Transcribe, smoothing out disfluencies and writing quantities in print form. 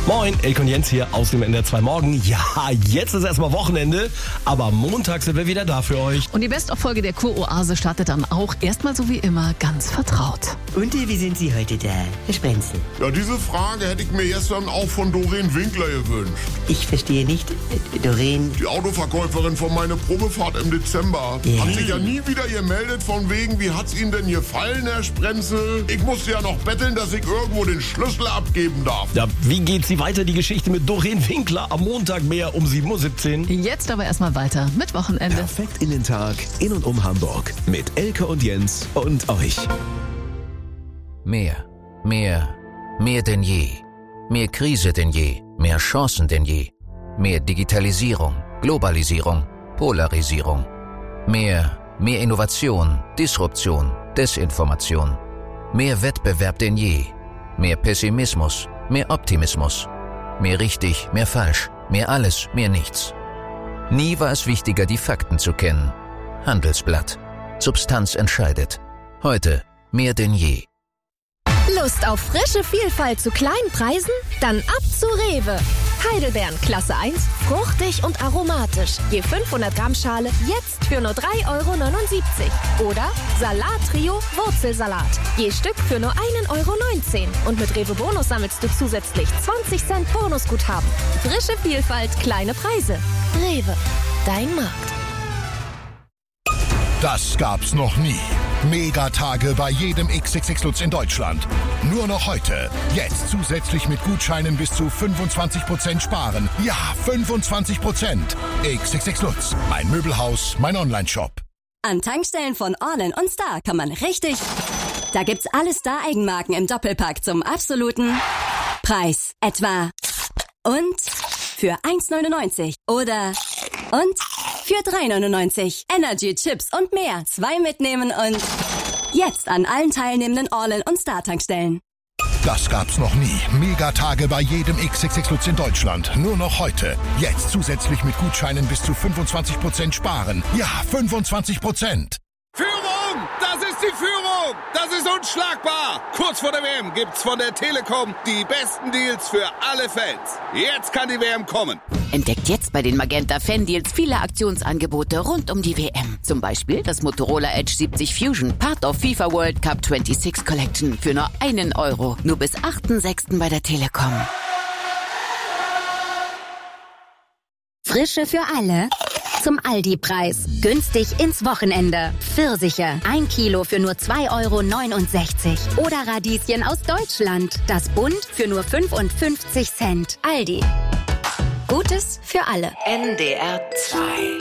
Moin, Elke und Jens hier aus dem NDR 2 Morgen. Ja, jetzt ist erstmal Wochenende, aber Montag sind wir wieder da für euch. Und die Best-of-Folge der Kuroase startet dann auch erstmal so wie immer ganz vertraut. Und wie sind Sie heute da, Herr Sprenzel? Ja, diese Frage hätte ich mir gestern auch von Doreen Winkler gewünscht. Ich verstehe nicht, Doreen... Die Autoverkäuferin von meiner Probefahrt im Dezember. Ja. Hat sich ja nie wieder gemeldet von wegen, wie hat's Ihnen denn gefallen, Herr Sprenzel? Ich musste ja noch betteln, dass ich irgendwo den Schlüssel abgeben darf. Ja, wie geht's weiter? Die Geschichte mit Doreen Winkler am Montag mehr um 7.17 Uhr. Jetzt aber erstmal weiter mit Wochenende. Perfekt in den Tag, in und um Hamburg. Mit Elke und Jens und euch. Mehr denn je. Mehr Krise denn je, mehr Chancen denn je. Mehr Digitalisierung, Globalisierung, Polarisierung. Mehr Innovation, Disruption, Desinformation. Mehr Wettbewerb denn je. Mehr Pessimismus, mehr Optimismus. Mehr richtig, mehr falsch, mehr alles, mehr nichts. Nie war es wichtiger, die Fakten zu kennen. Handelsblatt. Substanz entscheidet. Heute mehr denn je. Lust auf frische Vielfalt zu kleinen Preisen? Dann ab zu Rewe. Heidelbeeren Klasse 1, fruchtig und aromatisch. Je 500 Gramm Schale jetzt für nur 3,79 €. Oder Salat-Trio Wurzelsalat. Je Stück für nur 1,19 € Und mit Rewe Bonus sammelst du zusätzlich 20 Cent Bonusguthaben. Frische Vielfalt, kleine Preise. Rewe, dein Markt. Das gab's noch nie. Megatage bei jedem XXX Lutz in Deutschland. Nur noch heute. Jetzt zusätzlich mit Gutscheinen bis zu 25% sparen. Ja, 25%. XXX Lutz. Mein Möbelhaus, mein Onlineshop. An Tankstellen von Orlen und Star kann man richtig... Da gibt's alle Star-Eigenmarken im Doppelpack zum absoluten Preis. Etwa und für 1,99 oder und für 3,99. Energy, Chips und mehr. 2 mitnehmen und jetzt an allen teilnehmenden Orlen und Star-Tankstellen. Das gab's noch nie. Megatage bei jedem XXX Lutz in Deutschland. Nur noch heute. Jetzt zusätzlich mit Gutscheinen bis zu 25% sparen. Ja, 25%. Führung! Das ist die Führung! Das ist unschlagbar! Kurz vor der WM gibt's von der Telekom die besten Deals für alle Fans. Jetzt kann die WM kommen. Entdeckt jetzt bei den Magenta Fan-Deals viele Aktionsangebote rund um die WM. Zum Beispiel das Motorola Edge 70 Fusion, Part of FIFA World Cup 26 Collection für nur €1. Nur bis 8.6. bei der Telekom. Frische für alle zum Aldi-Preis. Günstig ins Wochenende. Pfirsiche, 1 Kilo für nur 2,69 €. Oder Radieschen aus Deutschland. Das Bund für nur 55 Cent. Aldi. Gutes für alle. NDR 2